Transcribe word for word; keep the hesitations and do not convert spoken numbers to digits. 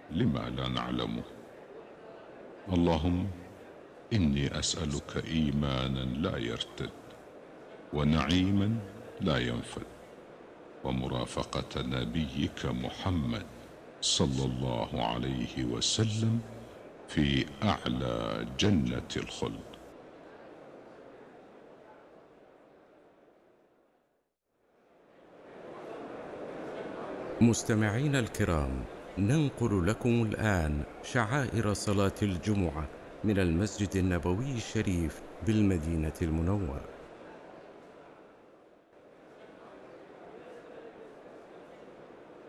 لما لا نعلمه. اللهم إني أسألك إيمانا لا يرتد، ونعيما لا ينفد، ومرافقة نبيك محمد صلى الله عليه وسلم في أعلى جنة الخلد. مستمعينا الكرام، ننقل لكم الآن شعائر صلاة الجمعة من المسجد النبوي الشريف بالمدينة المنورة.